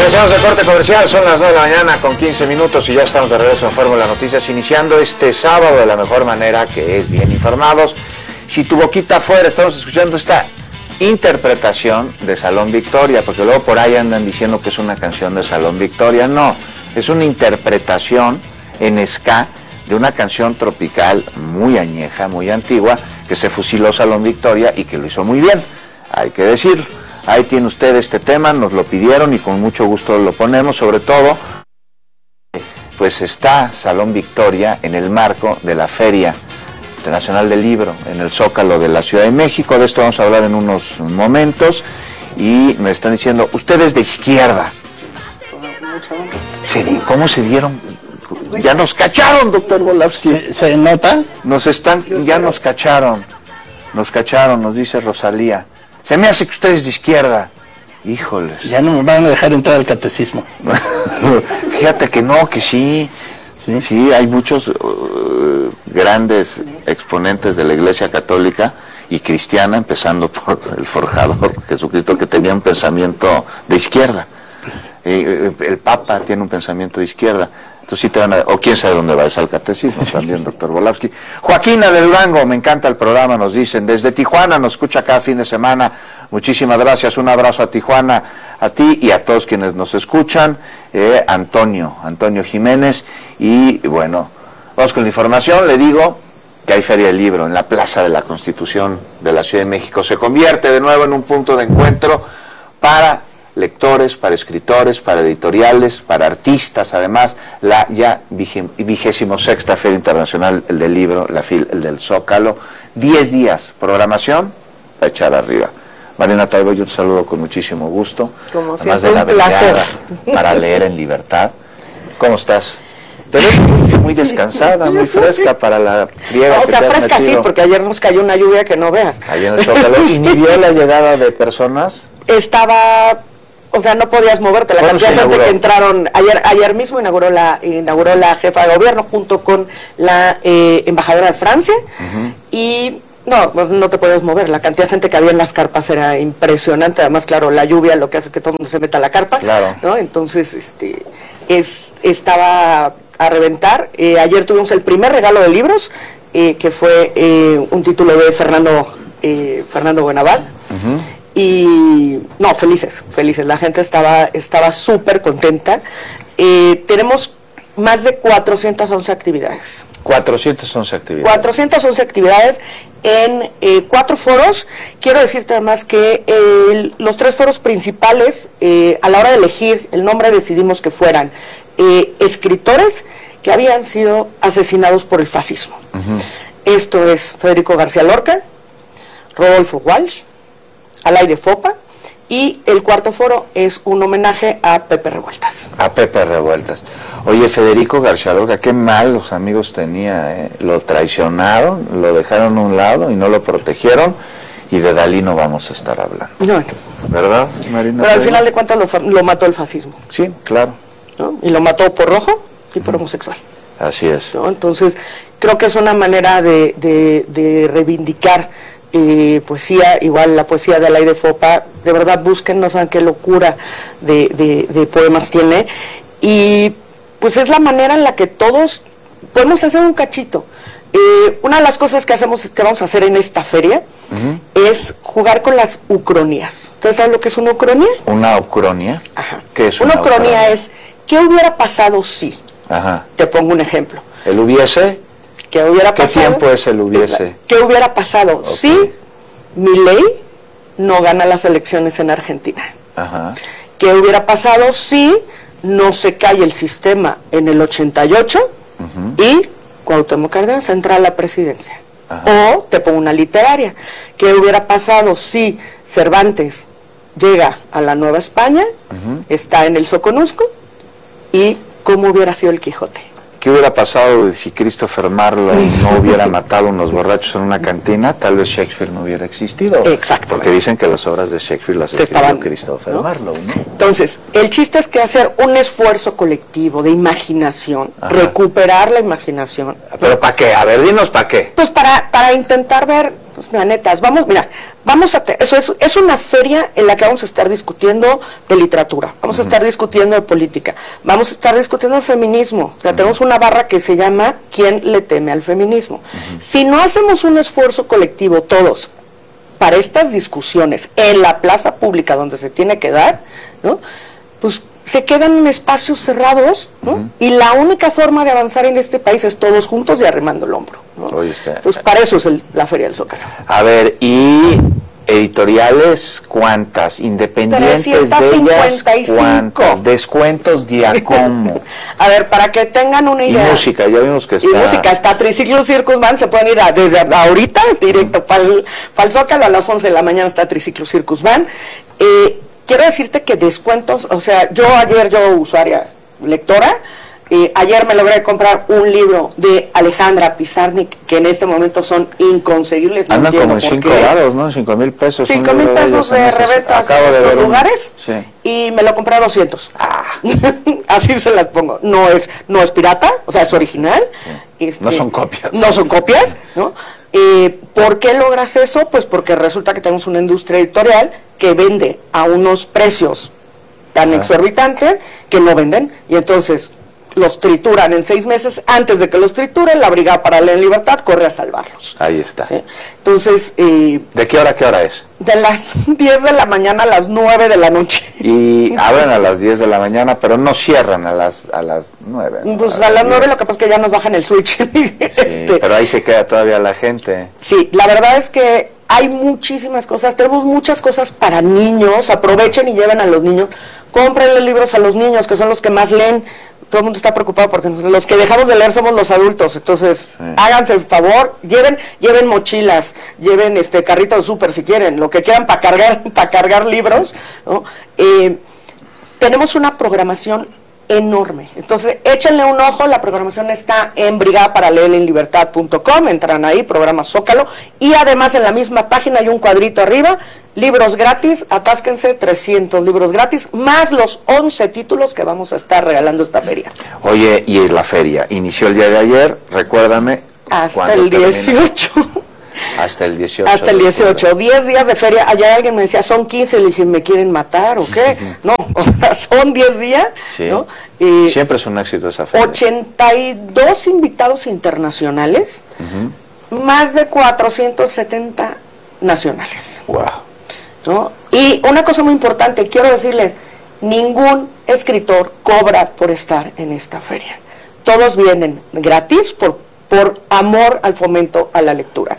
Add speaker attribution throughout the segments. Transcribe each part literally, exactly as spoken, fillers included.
Speaker 1: Regresamos de corte comercial, son las nueve de la mañana con quince minutos y ya estamos de regreso en Fórmula Noticias, iniciando este sábado de la mejor manera, que es bien informados. Si tu boquita fuera, estamos escuchando esta interpretación de Salón Victoria, porque luego por ahí andan diciendo que es una canción de Salón Victoria. No, es una interpretación en ska de una canción tropical muy añeja, muy antigua, que se fusiló Salón Victoria y que lo hizo muy bien, hay que decirlo. Ahí tiene usted este tema, nos lo pidieron y con mucho gusto lo ponemos, sobre todo, pues está Salón Victoria en el marco de la Feria Internacional del Libro, en el Zócalo de la Ciudad de México. De esto vamos a hablar en unos momentos, y me están diciendo, ustedes de izquierda. ¿Cómo se dieron? Ya nos cacharon, doctor Volavsky.
Speaker 2: ¿Se, ¿Se nota?
Speaker 1: Nos están, ya nos cacharon, nos cacharon, nos dice Rosalía. Se me hace que ustedes de izquierda. Híjoles.
Speaker 2: Ya no me van a dejar entrar al catecismo.
Speaker 1: Fíjate que no, que sí. Sí, sí hay muchos uh, grandes exponentes de la Iglesia Católica y cristiana, empezando por el forjador Jesucristo, que tenía un pensamiento de izquierda. Eh, el Papa tiene un pensamiento de izquierda. Entonces sí te van a... O quién sabe dónde va, es al catecismo también, doctor Volavsky. Joaquina de Durango, me encanta el programa, nos dicen. Desde Tijuana, nos escucha cada fin de semana. Muchísimas gracias, un abrazo a Tijuana, a ti y a todos quienes nos escuchan. Eh, Antonio, Antonio Jiménez. Y bueno, vamos con la información. Le digo que hay Feria del Libro en la Plaza de la Constitución de la Ciudad de México. Se convierte de nuevo en un punto de encuentro para lectores, para escritores, para editoriales, para artistas. Además, la ya vigésimo sexta Feria Internacional del Libro, la FIL, el del Zócalo. Diez días, programación para echar arriba. Mariana Taibo, yo te saludo con muchísimo gusto.
Speaker 3: Como
Speaker 1: Además
Speaker 3: siempre,
Speaker 1: de la
Speaker 3: un placer.
Speaker 1: brigada para leer en libertad. ¿Cómo estás? Te ves muy, muy descansada, muy fresca para la friega.
Speaker 3: O sea,
Speaker 1: que te has
Speaker 3: fresca sí,
Speaker 1: metido
Speaker 3: porque ayer nos cayó una lluvia que no veas.
Speaker 1: ahí en el Zócalo. ¿Inhibió la llegada de personas?
Speaker 3: Estaba... O sea, no podías moverte. La
Speaker 1: ¿Cuándo
Speaker 3: cantidad
Speaker 1: se
Speaker 3: de gente
Speaker 1: inauguró?
Speaker 3: que entraron... Ayer ayer mismo inauguró la inauguró la jefa de gobierno junto con la eh, embajadora de Francia. Uh-huh. Y no, no te podías mover. La cantidad de gente que había en las carpas era impresionante. Además, claro, la lluvia lo que hace es que todo el mundo se meta a la carpa.
Speaker 1: Claro.
Speaker 3: ¿No? Entonces, este es estaba a reventar. Eh, ayer tuvimos el primer regalo de libros, eh, que fue eh, un título de Fernando, eh, Fernando Buenaval. Uh-huh. Y no, felices, felices, la gente estaba estaba súper contenta. Eh, tenemos más de cuatrocientas once actividades.
Speaker 1: cuatrocientas once actividades.
Speaker 3: cuatrocientas once actividades en eh, cuatro foros. Quiero decirte además que eh, los tres foros principales, eh, a la hora de elegir el nombre decidimos que fueran eh, escritores que habían sido asesinados por el fascismo. Uh-huh. Esto es Federico García Lorca, Rodolfo Walsh, Alaide Fopa, y el cuarto foro es un homenaje a Pepe Revueltas.
Speaker 1: A Pepe Revueltas. Oye, Federico García Lorca, qué malos amigos tenía, ¿eh? Lo traicionaron, lo dejaron a un lado y no lo protegieron, y de Dalí no vamos a estar hablando.
Speaker 3: Bueno.
Speaker 1: ¿Verdad, Marina?
Speaker 3: Pero al final de cuentas lo, lo mató el fascismo.
Speaker 1: Sí, claro.
Speaker 3: ¿No? Y lo mató por rojo y por uh-huh. homosexual.
Speaker 1: Así es.
Speaker 3: ¿No? Entonces, creo que es una manera de, de, de reivindicar Eh, poesía, igual la poesía de Alaide Fopa. De verdad, busquen, no saben qué locura de, de, de poemas tiene, y pues es la manera en la que todos podemos hacer un cachito. Eh, una de las cosas que hacemos, que vamos a hacer en esta feria, uh-huh. es jugar con las ucronías. ¿Ustedes saben lo que es una ucronía?
Speaker 1: ¿Una ucronia?
Speaker 3: Ajá.
Speaker 1: ¿Qué es
Speaker 3: una
Speaker 1: una
Speaker 3: ucronía?
Speaker 1: ucronia?
Speaker 3: Es, ¿qué hubiera pasado si?
Speaker 1: Ajá.
Speaker 3: Te pongo un ejemplo.
Speaker 1: ¿El hubiese?
Speaker 3: ¿Qué hubiera
Speaker 1: ¿Qué
Speaker 3: pasado?
Speaker 1: tiempo es el hubiese?
Speaker 3: ¿Qué hubiera pasado okay. si Milei no gana las elecciones en Argentina?
Speaker 1: Ajá.
Speaker 3: ¿Qué hubiera pasado si no se cae el sistema en el ochenta y ocho uh-huh. y Cuauhtémoc Cárdenas entra a la presidencia? Ajá. O te pongo una literaria. ¿Qué hubiera pasado si Cervantes llega a la Nueva España, uh-huh. está en el Soconusco, y cómo hubiera sido el Quijote?
Speaker 1: ¿Qué hubiera pasado si Christopher Marlowe no hubiera matado a unos borrachos en una cantina? Tal vez Shakespeare no hubiera existido.
Speaker 3: Exacto.
Speaker 1: Porque dicen que las obras de Shakespeare las escribió estaban, Christopher ¿no? Marlowe, ¿no?
Speaker 3: Entonces, el chiste es que hacer un esfuerzo colectivo de imaginación, ajá. recuperar la imaginación.
Speaker 1: ¿Pero para qué? A ver, dinos para qué.
Speaker 3: Pues para, para intentar ver, o vamos, la neta, vamos, mira, vamos a, te, eso es, es una feria en la que vamos a estar discutiendo de literatura, vamos uh-huh. a estar discutiendo de política, vamos a estar discutiendo de feminismo, o sea, uh-huh. tenemos una barra que se llama ¿Quién le teme al feminismo? Uh-huh. Si no hacemos un esfuerzo colectivo todos para estas discusiones en la plaza pública donde se tiene que dar, ¿no? Pues se quedan en espacios cerrados, ¿no? Uh-huh. Y la única forma de avanzar en este país es todos juntos y arrimando el hombro, ¿no? Entonces, para eso es el, la Feria del Zócalo.
Speaker 1: A ver, y editoriales, ¿cuántas? Independientes de ellas, ¿cuántas? Descuentos Giacomo.
Speaker 3: A ver, para que tengan una idea.
Speaker 1: Y música, ya vimos que está.
Speaker 3: Y música, está Triciclo Circus Band, se pueden ir a, desde ahorita, directo uh-huh. para el, para el Zócalo, a las once de la mañana está Triciclo Circus Band. Eh, quiero decirte que descuentos, o sea, yo ayer, yo usuaria, lectora, eh, ayer me logré comprar un libro de Alejandra Pizarnik, que en este momento son inconseguibles.
Speaker 1: Andan no como en cinco lados, ¿no? Cinco mil pesos.
Speaker 3: Cinco mil pesos de reventa en los lugares, sí. Y me lo compré a doscientos. Ah. Así se las pongo. No es, no es pirata, o sea, es original.
Speaker 1: Sí. Este, no son copias.
Speaker 3: No son copias, ¿no? Eh, ¿Por qué logras eso? Pues porque resulta que tenemos una industria editorial que vende a unos precios tan ah. exorbitantes que no venden, y entonces los trituran en seis meses. Antes de que los trituren, la Brigada para la Libertad corre a salvarlos.
Speaker 1: Ahí está.
Speaker 3: ¿Sí? Entonces... Eh,
Speaker 1: ¿de qué hora a qué hora es?
Speaker 3: De las diez de la mañana a las nueve de la noche.
Speaker 1: Y abren a las diez de la mañana, pero no cierran a las a las nueve, ¿no?
Speaker 3: Pues a, a las nueve lo que pasa es que ya nos bajan el switch.
Speaker 1: Sí, este, pero ahí se queda todavía la gente.
Speaker 3: Sí, la verdad es que hay muchísimas cosas, tenemos muchas cosas para niños. Aprovechen y lleven a los niños, cómprenle libros a los niños, que son los que más leen. Todo el mundo está preocupado porque los que dejamos de leer somos los adultos, entonces sí. háganse el favor, lleven lleven mochilas, lleven este carrito de súper si quieren, lo que quieran para cargar para cargar libros, ¿no? Eh, tenemos una programación enorme, entonces échenle un ojo. La programación está en brigada para leer en libertad punto com, entran ahí, programa Zócalo, y además en la misma página hay un cuadrito arriba, libros gratis, atásquense, trescientos libros gratis, más los once títulos que vamos a estar regalando esta feria.
Speaker 1: Oye, y la feria inició el día de ayer, recuérdame.
Speaker 3: Hasta el dieciocho.
Speaker 1: Hasta el dieciocho.
Speaker 3: Hasta el dieciocho, diez días de feria. Ayer alguien me decía, son quince, le dije, ¿me quieren matar o qué? No, o sea, son diez días,
Speaker 1: sí.
Speaker 3: ¿no?
Speaker 1: Eh, Siempre es un éxito esa feria.
Speaker 3: ochenta y dos invitados internacionales, uh-huh. más de cuatrocientos setenta nacionales.
Speaker 1: Wow.
Speaker 3: ¿No? Y una cosa muy importante, quiero decirles, ningún escritor cobra por estar en esta feria. Todos vienen gratis por, por amor al fomento a la lectura.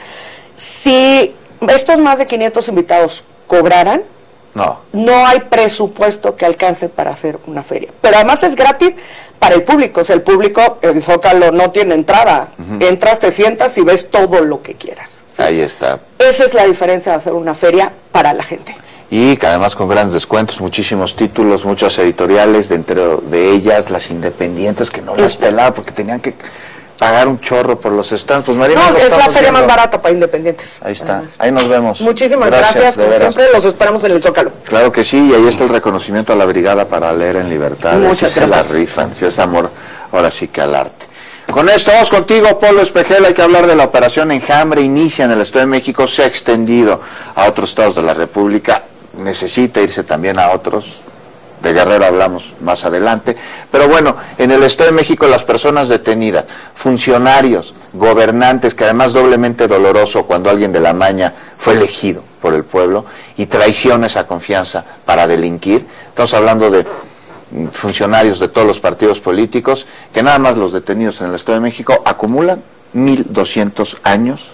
Speaker 3: Si estos más de quinientos invitados cobraran,
Speaker 1: no,
Speaker 3: no hay presupuesto que alcance para hacer una feria. Pero además es gratis para el público. O sea, el público, el Zócalo no tiene entrada. Uh-huh. Entras, te sientas y ves todo lo que quieras. ¿Sí?
Speaker 1: Ahí está.
Speaker 3: Esa es la diferencia de hacer una feria para la gente.
Speaker 1: Y que además con grandes descuentos, muchísimos títulos, muchas editoriales, dentro de ellas las independientes que no las
Speaker 3: Este.
Speaker 1: pelaban porque tenían que pagar un chorro por los stands. Pues María,
Speaker 3: no, es la feria viendo. Más barata para independientes.
Speaker 1: Ahí está, además. Ahí nos vemos.
Speaker 3: Muchísimas gracias, gracias como siempre, los esperamos en el Zócalo.
Speaker 1: Claro que sí, y ahí está el reconocimiento a la Brigada para leer en libertad.
Speaker 3: Muchas
Speaker 1: sí
Speaker 3: gracias.
Speaker 1: Se la rifan, si es amor, ahora sí que al arte. Con esto vamos contigo, Polo Espejel. Hay que hablar de la operación Enjambre. Inicia en el Estado de México, se ha extendido a otros estados de la República, necesita irse también a otros. De Guerrero hablamos más adelante, pero bueno, en el Estado de México las personas detenidas, funcionarios, gobernantes, que además doblemente doloroso cuando alguien de la maña fue elegido por el pueblo y traiciona esa confianza para delinquir. Estamos hablando de funcionarios de todos los partidos políticos, que nada más los detenidos en el Estado de México acumulan mil doscientos años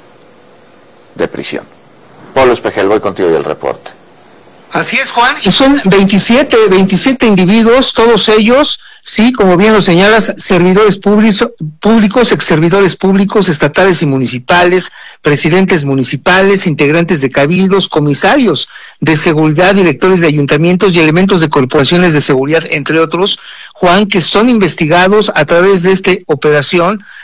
Speaker 1: de prisión. Polo Espejel, voy contigo y el reporte.
Speaker 4: Así es, Juan, y son veintisiete, veintisiete individuos, todos ellos, sí, como bien lo señalas, servidores públicos, públicos, exservidores públicos, estatales y municipales, presidentes municipales, integrantes de cabildos, comisarios de seguridad, directores de ayuntamientos y elementos de corporaciones de seguridad, entre otros, Juan, que son investigados a través de esta operación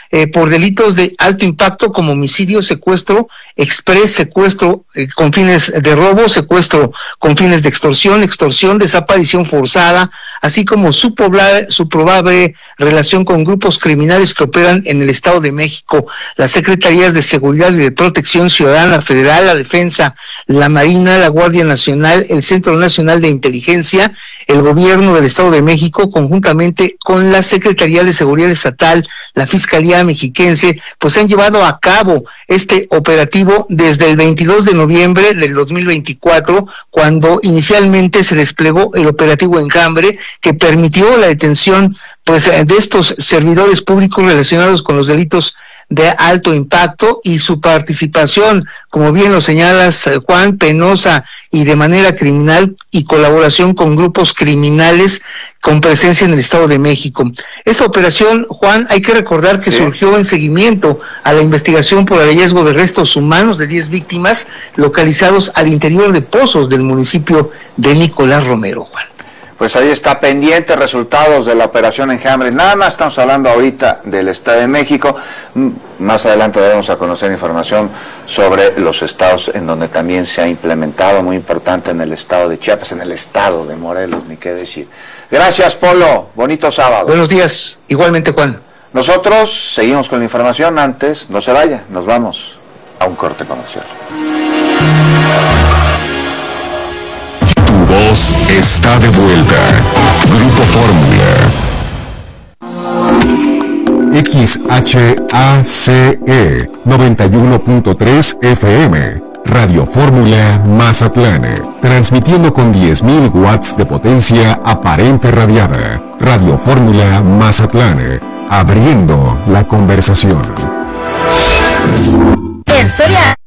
Speaker 4: eh, por delitos de alto impacto como homicidio, secuestro express, secuestro eh, con fines de robo, secuestro con fines de extorsión, extorsión, desaparición forzada, así como su, probable, su probable relación con grupos criminales que operan en el Estado de México. Las Secretarías de Seguridad y de Protección Ciudadana Federal, la Defensa, la Marina, la Guardia Nacional, el Centro Nacional de Inteligencia, el Gobierno del Estado de México, conjuntamente con la Secretaría de Seguridad Estatal, la Fiscalía Mexiquense, pues han llevado a cabo este operativo desde el veintidós de noviembre del dos mil veinticuatro, cuando inicialmente se desplegó el operativo Enjambre, que permitió la detención pues de estos servidores públicos relacionados con los delitos de alto impacto y su participación, como bien lo señalas, Juan, penosa y de manera criminal, y colaboración con grupos criminales con presencia en el Estado de México. Esta operación, Juan, hay que recordar que sí. surgió en seguimiento a la investigación por el hallazgo de restos humanos de diez víctimas localizados al interior de pozos del municipio de Nicolás Romero, Juan.
Speaker 1: Pues ahí está, pendiente resultados de la operación Enjambre. Nada más estamos hablando ahorita del Estado de México. Más adelante daremos a conocer información sobre los estados en donde también se ha implementado, muy importante en el estado de Chiapas, en el estado de Morelos, ni qué decir. Gracias, Polo. Bonito sábado.
Speaker 4: Buenos días. Igualmente, Juan.
Speaker 1: Nosotros seguimos con la información. Antes, no se vaya, nos vamos a un corte comercial.
Speaker 5: Tu voz está de vuelta. Grupo Fórmula. X H A C E noventa y uno punto tres F M. Radio Fórmula Mazatlán. Transmitiendo con diez mil watts de potencia aparente radiada. Radio Fórmula Mazatlán. Abriendo la conversación.
Speaker 6: En Soriana